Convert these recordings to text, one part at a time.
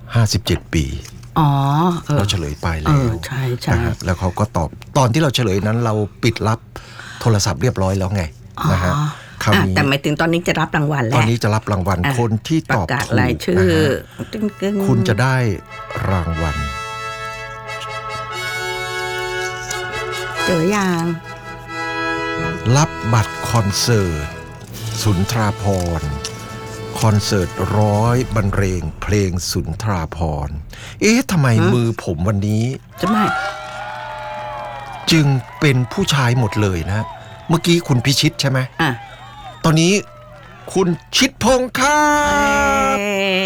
57 ปีเราเฉลยไปแล้วใช่ใช่แล้วเขาก็ตอบตอนที่เราเฉลยนั้นเราปิดรับโทรศัพท์เรียบร้อยแล้วไงนะฮะแต่หมายถึงตอนนี้จะรับรางวัลแล้วตอนนี้จะรับรางวัลคนที่ตอบถูกนะฮะคุณจะได้รางวัลเจออย่างรับบัตรคอนเสิร์ตสุนทราภรณ์คอนเสิร์ต100บรรเลงเพลงสุนทราภรณ์ทำไมมือผมวันนี้จะไม่จึงเป็นผู้ชายหมดเลยนะเมื่อกี้คุณพิชิตใช่ไหมตอนนี้คุณชิดพงษ์ครับ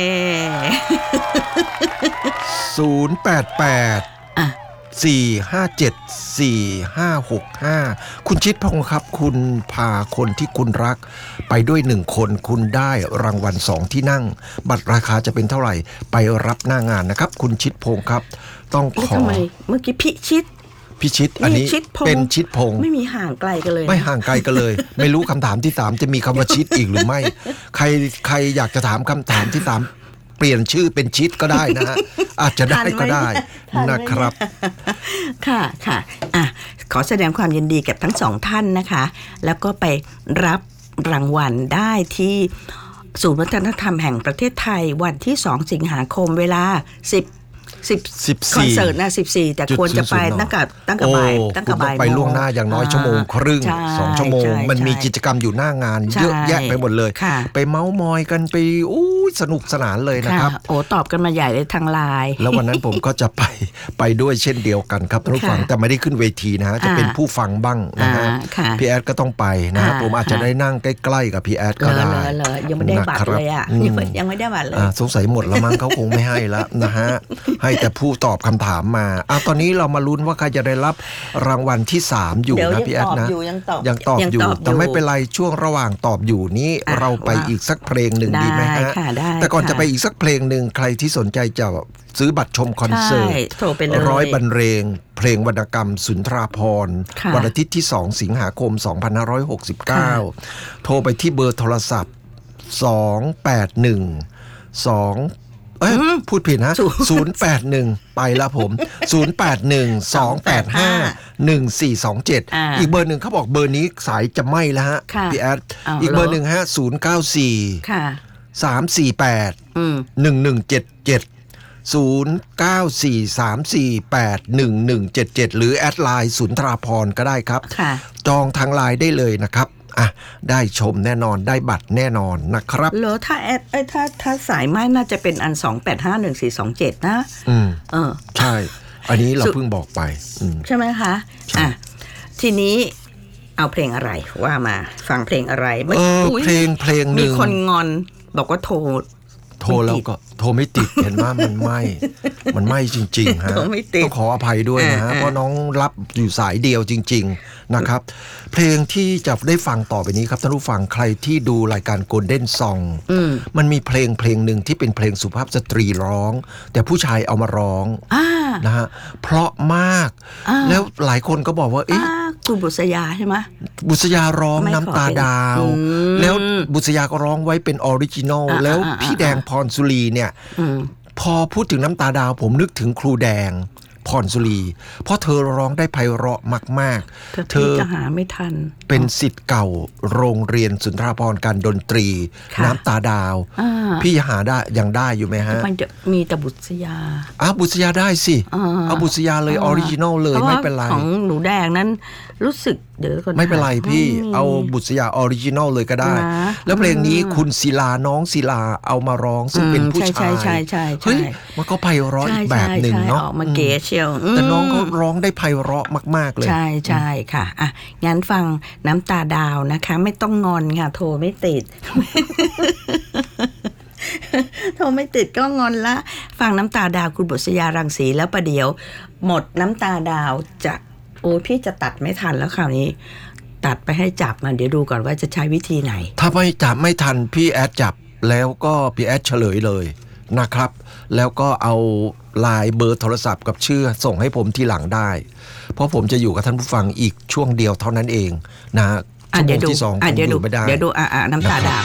088-457-4565คุณชิดพงษ์ครับคุณพาคนที่คุณรักไปด้วย1คนคุณได้รางวัล2ที่นั่งบัตรราคาจะเป็นเท่าไหร่ไปรับหน้างานนะครับคุณชิดพงษ์ครับต้องขอทำไมเมื่อกี้พิชิตอันนี้เป็นชิดพงษ์ไม่มีห่างไกลกันเลยไม่ห่างไกลกันเลยไม่รู้คำถามที่3จะมีคำว่าชิดอีกหรือไม่ใครอยากจะถามคำถามที่3เปลี่ยนชื่อเป็นชิดก็ได้นะฮะอาจจะได้ก็ได้นะครับค่ะขอแสดงความยินดีกับทั้ง2ท่านนะคะแล้วก็ไปรับรางวัลได้ที่ศูนย์วัฒนธรรมแห่งประเทศไทยวันที่2สิงหาคมเวลา10คอนเสิร์ตนะ14แต่ควรจะไปตั้งแต่บ่ายไปล่วงหน้าอย่างน้อยชั่วโมงครึ่ง2ชั่วโมงมันมีกิจกรรมอยู่หน้างานเยอะแยะไปหมดเลยไปเม้ามอยกันไปสนุกสนานเลยนะครับตอบกันมาใหญ่เลยทางไลน์แล้ววันนั้นผมก็จะไปด้วยเช่นเดียวกันครับท่านผู้ฟังแต่ไม่ได้ขึ้นเวทีนะฮะจะเป็นผู้ฟังบ้างนะฮะพี่แอดก็ต้องไปนะผมอาจจะได้นั่งใกล้ๆกับพี่แอดก็ได้ยังไม่ได้บัตรเลยอ่ะยังไม่ได้บัตรเลยสงสัยหมดแล้วมั้งเขาคงไม่ให้แล้วนะฮะให้แต่ผู้ตอบคำถามมาตอนนี้เรามาลุ้นว่าใครจะได้รับรางวัลที่3อยู่นะพี่แอดนะยังตอบอยู่แต่ไม่เป็นไรช่วงระหว่างตอบอยู่นี้เราไปอีกสักเพลงหนึ่งดีไหมฮะแต่ก่อนจะไปอีกสักเพลงหนึ่งใครที่สนใจจะซื้อบัตรชมคอนเสิร์ต100บรรเลงเพลงวรรณกรรมสุนทราภรณ์วันอาทิตย์ที่2สิงหาคม2569โทรไปที่เบอร์โทรศัพท์พูดผิดนะ081ไปแล้วผม081-285-1427อีกเบอร์หนึ่งเขาบอกเบอร์นี้สายจะไหม้แล้วฮะพี่แอดอีกเบอร์หนึ่งฮะ094-348-1177 หรือแอดไลน์สุนทราภรณ์ก็ได้ครับจองทางไลน์ได้เลยนะครับได้ชมแน่นอนได้บัตรแน่นอนนะครับเหรอถ้าถ้าสายไม้น่าจะเป็นอัน285-1427นะใช่อันนี้เราเพิ่งบอกไปใช่ไหมคะทีนี้เอาเพลงอะไรว่ามาฟังเพลงอะไรเพลงหนึ่งมีคนงอนบอกว่าโทรแล้วก็โทรไม่ติดเห็นว่ามันไหม้จริงๆฮะต้องขออภัยด้วยนะฮะเพราะน้องรับอยู่สายเดียวจริงๆนะครับเพลงที่จะได้ฟังต่อไปนี้ครับท่านผู้ฟังใครที่ดูรายการ Golden Song มันมีเพลงหนึ่งที่เป็นเพลงสุภาพสตรีร้องแต่ผู้ชายเอามาร้องนะฮะเพราะมากแล้วหลายคนก็บอกว่าคุณบุษยาใช่ไหมบุษยาร้องน้ำตาดาวแล้วบุษยาก็ร้องไว้เป็นออริจินอลแล้วพี่แดงพรสุรีเนี่ยพอพูดถึงน้ำตาดาวผมนึกถึงครูแดงพรสุรีเพราะเธอร้องได้ไพเราะมากๆเธอจะหาไม่ทันเป็นศิษย์เก่าโรงเรียนสุนทราภรณ์การดนตรีน้ำตาดาวพี่หาได้ยังได้อยู่ไหมฮะมันจะมีแต่บุษยาบุษยาได้สิเอาบุษยาเลยออริจินอลเลยไม่เป็นไรของหนูแดงนั้นรู้สึกเดี๋ยวก่อนไม่เป็นไรพี่เอาบุษยาออริจินอลเลยก็ได้แล้วเพลงนี้คุณศิลาน้องศิลาเอามาร้องซึ่งเป็นผู้ชายเฮ้ยมันก็ไพเราะอีกแบบหนึ่งเนาะมาเก๋เชียวแต่น้องเขาร้องได้ไพเราะมากๆเลยใช่ค่ะงั้นฟังน้ำตาดาวนะคะไม่ต้องงอนค่ะโทรไม่ติดโทรไม่ติดก็งอนละฟังน้ำตาดาวคุณบุษยารังสีแล้วประเดี๋ยวหมดน้ำตาดาวจะพี่จะตัดไม่ทันแล้วคราวนี้ตัดไปให้จับมาเดี๋ยวดูก่อนว่าจะใช้วิธีไหนถ้าไม่จับไม่ทันพี่แอดจับแล้วก็พี่แอดเฉลยเลยนะครับแล้วก็เอาไลน์เบอร์โทรศัพท์กับชื่อส่งให้ผมทีหลังได้เพราะผมจะอยู่กับท่านผู้ฟังอีกช่วงเดียวเท่านั้นเองนะชั่วโมงที่2ผมอยู่ไม่ได้เดี๋ยวดูน้ำตาดาว